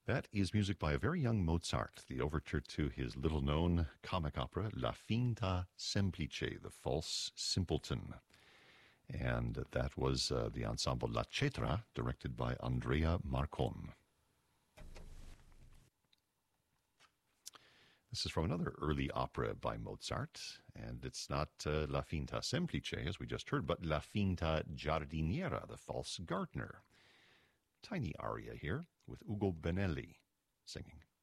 That is music by a very young Mozart, the overture to his little-known comic opera, La Finta Semplice, The False Simpleton. And that was the ensemble La Cetra, directed by Andrea Marcon. This is from another early opera by Mozart, and it's not La Finta Semplice, as we just heard, but La Finta Giardiniera, The False Gardener. Tiny aria here with Ugo Benelli singing.